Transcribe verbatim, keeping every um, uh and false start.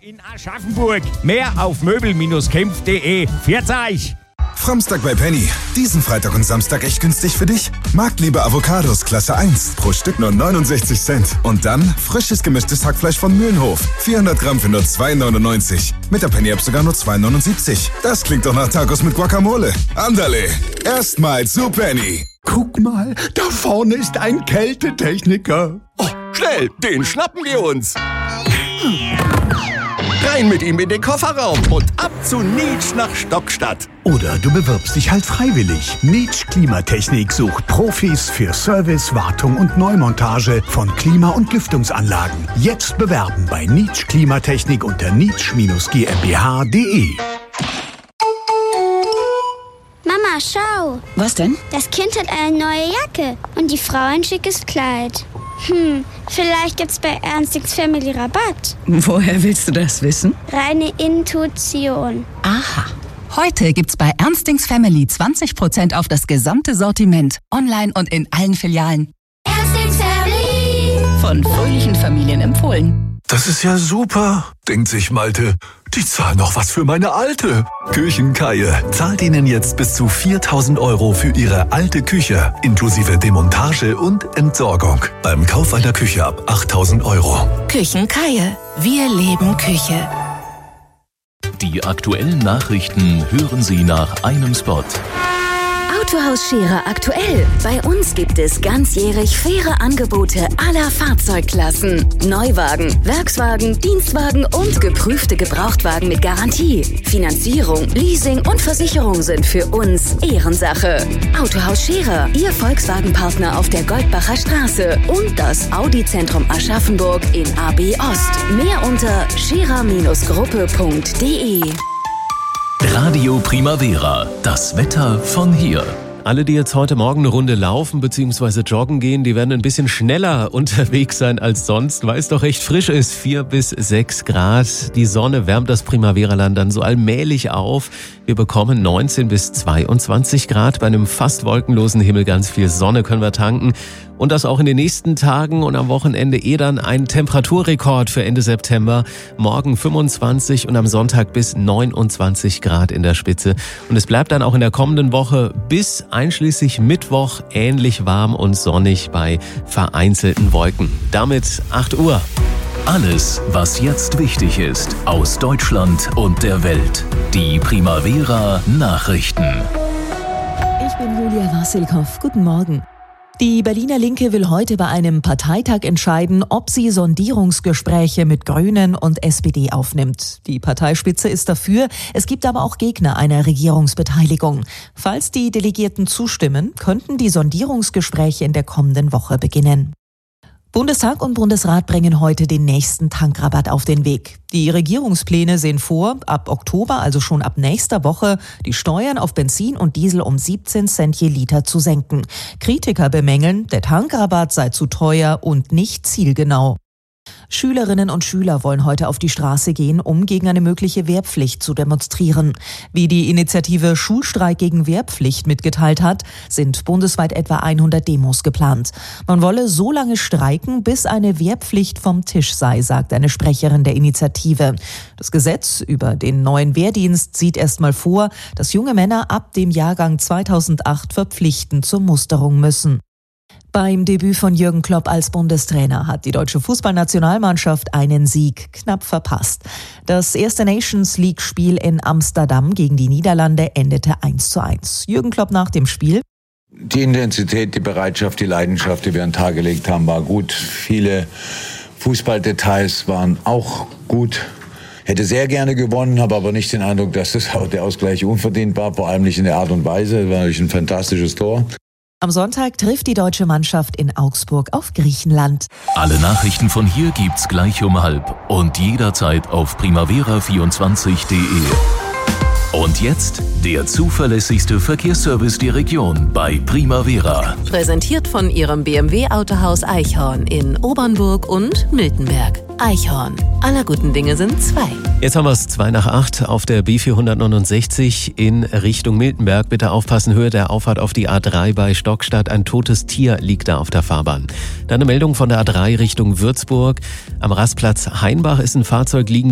in Aschaffenburg. Mehr auf möbel Kämpf punkt de. Pfiat euch! Framstag bei Penny. Diesen Freitag und Samstag echt günstig für dich. Marktliebe Avocados Klasse eins. Pro Stück nur neunundsechzig Cent. Und dann frisches gemischtes Hackfleisch von Mühlenhof. vierhundert Gramm für nur zwei neunundneunzig. Mit der Penny-App sogar nur zwei neunundsiebzig. Das klingt doch nach Tacos mit Guacamole. Andale. Erstmal zu Penny. Guck mal, da vorne ist ein Kältetechniker. Oh, schnell, den schnappen wir uns. Rein mit ihm in den Kofferraum und ab zu Nietsch nach Stockstadt. Oder du bewirbst dich halt freiwillig. Nietsch Klimatechnik sucht Profis für Service, Wartung und Neumontage von Klima- und Lüftungsanlagen. Jetzt bewerben bei Nietsch Klimatechnik unter nietsch G m b h punkt de. Mama, schau. Was denn? Das Kind hat eine neue Jacke und die Frau ein schickes Kleid. Hm, vielleicht gibt's bei Ernstings Family Rabatt. Woher willst du das wissen? Reine Intuition. Aha. Heute gibt's bei Ernstings Family zwanzig Prozent auf das gesamte Sortiment. Online und in allen Filialen. Ernstings Family. Von fröhlichen Familien empfohlen. Das ist ja super, denkt sich Malte. Die zahlen noch was für meine Alte. Küchenkaie zahlt Ihnen jetzt bis zu viertausend Euro für Ihre alte Küche, inklusive Demontage und Entsorgung. Beim Kauf einer Küche ab achttausend Euro. Küchenkaie. Wir leben Küche. Die aktuellen Nachrichten hören Sie nach einem Spot. Autohaus Scherer aktuell. Bei uns gibt es ganzjährig faire Angebote aller Fahrzeugklassen. Neuwagen, Werkswagen, Dienstwagen und geprüfte Gebrauchtwagen mit Garantie. Finanzierung, Leasing und Versicherung sind für uns Ehrensache. Autohaus Scherer, Ihr Volkswagen-Partner auf der Goldbacher Straße und das Audi-Zentrum Aschaffenburg in A B Ost. Mehr unter scherer Gruppe punkt de. Radio Primavera, das Wetter von hier. Alle, die jetzt heute Morgen eine Runde laufen bzw. joggen gehen, die werden ein bisschen schneller unterwegs sein als sonst, weil es doch recht frisch ist. Vier bis sechs Grad. Die Sonne wärmt das Primavera-Land dann so allmählich auf. Wir bekommen neunzehn bis zweiundzwanzig Grad. Bei einem fast wolkenlosen Himmel ganz viel Sonne können wir tanken. Und das auch in den nächsten Tagen und am Wochenende eh dann ein Temperaturrekord für Ende September. Morgen fünfundzwanzig und am Sonntag bis neunundzwanzig Grad in der Spitze. Und es bleibt dann auch in der kommenden Woche bis einschließlich Mittwoch ähnlich warm und sonnig bei vereinzelten Wolken. Damit acht Uhr. Alles, was jetzt wichtig ist, aus Deutschland und der Welt. Die Primavera Nachrichten. Ich bin Julia Wassilkow. Guten Morgen. Die Berliner Linke will heute bei einem Parteitag entscheiden, ob sie Sondierungsgespräche mit Grünen und S P D aufnimmt. Die Parteispitze ist dafür, es gibt aber auch Gegner einer Regierungsbeteiligung. Falls die Delegierten zustimmen, könnten die Sondierungsgespräche in der kommenden Woche beginnen. Bundestag und Bundesrat bringen heute den nächsten Tankrabatt auf den Weg. Die Regierungspläne sehen vor, ab Oktober, also schon ab nächster Woche, die Steuern auf Benzin und Diesel um siebzehn Cent je Liter zu senken. Kritiker bemängeln, der Tankrabatt sei zu teuer und nicht zielgenau. Schülerinnen und Schüler wollen heute auf die Straße gehen, um gegen eine mögliche Wehrpflicht zu demonstrieren. Wie die Initiative Schulstreik gegen Wehrpflicht mitgeteilt hat, sind bundesweit etwa hundert Demos geplant. Man wolle so lange streiken, bis eine Wehrpflicht vom Tisch sei, sagt eine Sprecherin der Initiative. Das Gesetz über den neuen Wehrdienst sieht erstmal vor, dass junge Männer ab dem Jahrgang zweitausendacht verpflichtend zur Musterung müssen. Beim Debüt von Jürgen Klopp als Bundestrainer hat die deutsche Fußballnationalmannschaft einen Sieg knapp verpasst. Das erste Nations-League-Spiel in Amsterdam gegen die Niederlande endete eins zu eins. Jürgen Klopp nach dem Spiel: Die Intensität, die Bereitschaft, die Leidenschaft, die wir an den Tag gelegt haben, war gut. Viele Fußballdetails waren auch gut. Hätte sehr gerne gewonnen, habe aber nicht den Eindruck, dass das der Ausgleich unverdient war, vor allem nicht in der Art und Weise. Es war natürlich ein fantastisches Tor. Am Sonntag trifft die deutsche Mannschaft in Augsburg auf Griechenland. Alle Nachrichten von hier gibt's gleich um halb und jederzeit auf primavera vierundzwanzig punkt de. Und jetzt der zuverlässigste Verkehrsservice der Region bei Primavera. Präsentiert von Ihrem B M W-Autohaus Eichhorn in Obernburg und Miltenberg. Eichhorn. Aller guten Dinge sind zwei. Jetzt haben wir es zwei nach acht auf der B vierhundertneunundsechzig in Richtung Miltenberg. Bitte aufpassen, Höhe der Auffahrt auf die A drei bei Stockstadt. Ein totes Tier liegt da auf der Fahrbahn. Dann eine Meldung von der A drei Richtung Würzburg. Am Rastplatz Hainbach ist ein Fahrzeug liegen